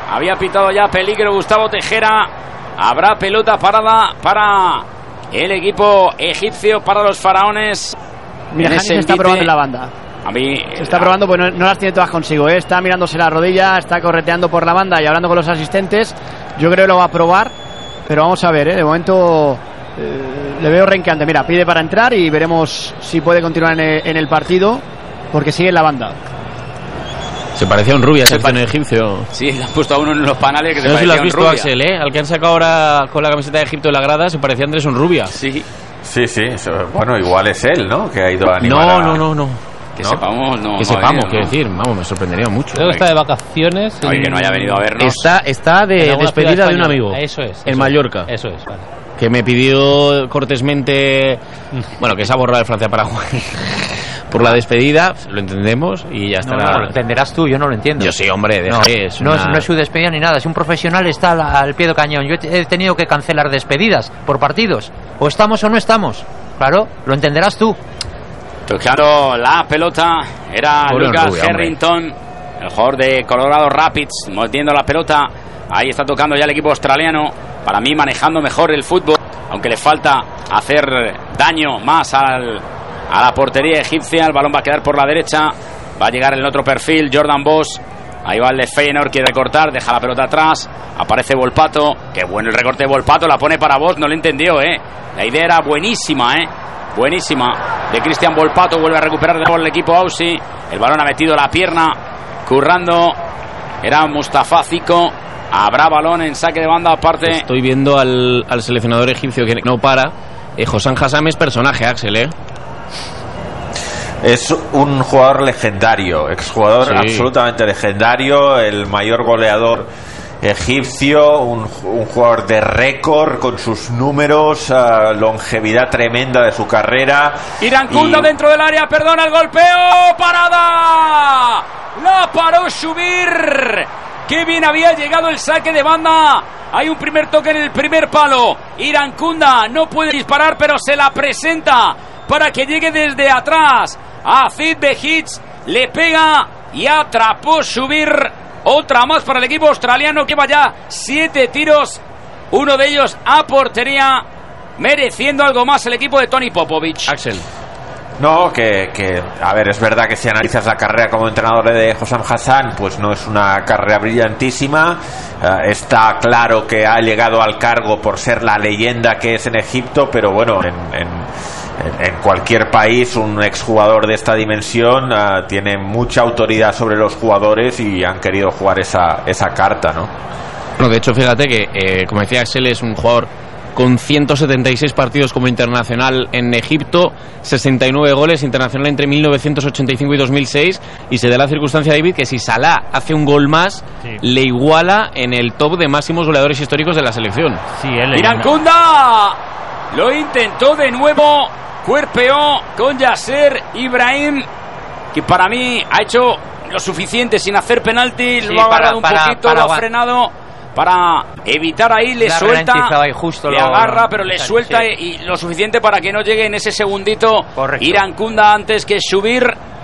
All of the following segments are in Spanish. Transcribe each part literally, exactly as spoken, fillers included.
Había pitado ya peligro Gustavo Tejera. Habrá pelota parada para el equipo egipcio, para los faraones. Mira, Janis se está probando en la banda. A mí, se está probando, pues no, no las tiene todas consigo, ¿eh? Está mirándose la rodilla, está correteando por la banda y hablando con los asistentes. Yo creo que lo va a probar, pero vamos a ver, ¿eh? De momento eh, le veo renqueante. Mira, pide para entrar y veremos si puede continuar en el, en el partido, porque sigue en la banda. Se parecía a un Rubias, el pare... egipcio. Sí, le han puesto a uno en los panales que no se sé parecía si lo has visto, a un Axel, ¿eh? Al que han sacado ahora con la camiseta de Egipto en la grada, se parecía a Andrés Unrubia. Sí. Sí, sí. Bueno, igual es él, ¿no? Que ha ido a animar No, a... no, no, no. Que ¿No? sepamos, no. Que no sepamos, no. quiero decir, vamos, me sorprendería mucho. Creo que está de vacaciones. Oye, que no haya venido a vernos. Está, está de despedida de un amigo. Eso es. En eso Mallorca. Es, eso es, vale. Que me pidió cortésmente, bueno, que se ha borrado el Francia-Paraguay por la despedida, lo entendemos y ya estará. No, no, lo entenderás tú, yo no lo entiendo. Yo sí, hombre, deja no, que es no, una... es, no es su despedida ni nada, si un profesional está al, al pie del cañón. Yo he tenido que cancelar despedidas por partidos. O estamos o no estamos. Claro, lo entenderás tú. Tocando la pelota era Pobre Lucas Rubio, Harrington, el jugador de Colorado Rapids, mordiendo la pelota. Ahí está tocando ya el equipo australiano. Para mí manejando mejor el fútbol, aunque le falta hacer daño más al, a la portería egipcia. El balón va a quedar por la derecha. Va a llegar en el otro perfil Jordan Bosch. Ahí va el de Feyenoord, quiere recortar, deja la pelota atrás. Aparece Volpato. Qué bueno el recorte de Volpato, la pone para Bosch, no lo entendió, eh. La idea era buenísima, eh. Buenísima. De Cristian Volpato, vuelve a recuperar de nuevo el equipo Aussie. El balón ha metido la pierna, currando. Era Mustafa Zico. Habrá balón en saque de banda aparte. Estoy viendo al, al seleccionador egipcio que no para. Eh, Hossam Hassam es personaje, Axel, ¿eh? Es un jugador legendario, exjugador sí. absolutamente legendario, el mayor goleador egipcio, un, un jugador de récord con sus números, uh, longevidad tremenda de su carrera. Irankunda y... dentro del área, perdona el golpeo, parada. La paró Shubir. Qué bien había llegado el saque de banda. Hay un primer toque en el primer palo. Irankunda no puede disparar, pero se la presenta para que llegue desde atrás. A Zid Behic le pega y atrapó Shubir. Otra más para el equipo australiano que va ya siete tiros. Uno de ellos a portería, mereciendo algo más el equipo de Tony Popovic. Axel. No, que, que, a ver, es verdad que si analizas la carrera como entrenador de Hossam Hassam, pues no es una carrera brillantísima. Uh, está claro que ha llegado al cargo por ser la leyenda que es en Egipto, pero bueno, en, en, en cualquier país un exjugador de esta dimensión uh, tiene mucha autoridad sobre los jugadores y han querido jugar esa, esa carta, ¿no? Bueno, de hecho, fíjate que, eh, como decía Axel, es un jugador con ciento setenta y seis partidos como internacional en Egipto, sesenta y nueve goles, internacional entre mil novecientos ochenta y cinco y dos mil seis, y se da la circunstancia, David, que si Salah hace un gol más, sí, le iguala en el top de máximos goleadores históricos de la selección. Sí, él Irankunda lo intentó de nuevo, cuerpeó con Yasser Ibrahim, que para mí ha hecho lo suficiente sin hacer penalti, sí, lo ha agarrado un para, poquito, para, lo ha frenado para evitar ahí, le la suelta, ahí justo le lo, agarra, pero le suelta, sí, y lo suficiente para que no llegue en ese segundito. Correcto. Irankunda antes que subir,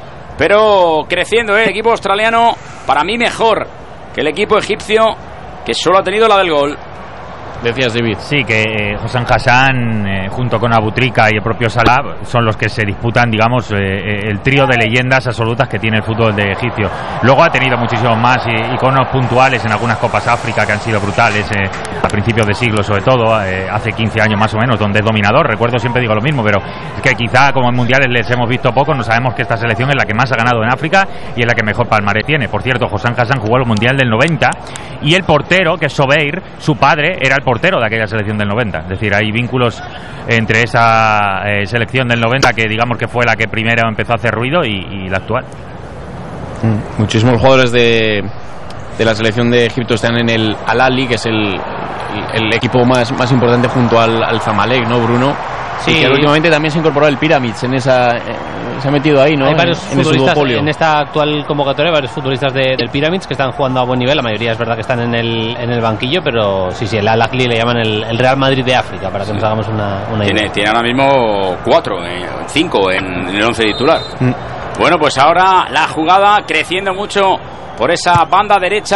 pero creciendo, ¿eh? El equipo australiano para mí mejor que el equipo egipcio, que solo ha tenido la del gol. Decías, David. Sí, que eh, Hossam Hassam, eh, junto con Abutrika y el propio Salah, son los que se disputan, digamos, eh, el trío de leyendas absolutas que tiene el fútbol de egipcio. Luego ha tenido muchísimos más iconos puntuales en algunas Copas África que han sido brutales, eh, a principios de siglo sobre todo, eh, hace quince años más o menos, donde es dominador. Recuerdo, siempre digo lo mismo, pero es que quizá como en mundiales les hemos visto poco, no sabemos que esta selección es la que más ha ganado en África y es la que mejor palmarés tiene. Por cierto, Hossam Hassam jugó el Mundial del noventa y el portero, que es Sobeir, su padre, era el portero de aquella selección del noventa. Es decir, hay vínculos entre esa eh, selección del noventa, que digamos que fue la que primero empezó a hacer ruido, y, y la actual. Mm, muchísimos jugadores de, de la selección de Egipto están en el Al Ahly, que es el, el, el equipo más, más importante junto al, al Zamalek, ¿no, Bruno? Sí, y que últimamente también se incorporó el Pyramids en esa, eh, se ha metido ahí, ¿no? Hay varios en, futbolistas en, en esta actual convocatoria, varios futbolistas de, del Pyramids que están jugando a buen nivel. La mayoría es verdad que están en el, en el banquillo, pero sí, sí, el Al Ahly le llaman el, el Real Madrid de África, para que sí, nos hagamos una, una tiene, idea. Tiene ahora mismo cuatro, eh, cinco en, en el once titular. Mm. Bueno, pues ahora la jugada creciendo mucho por esa banda derecha.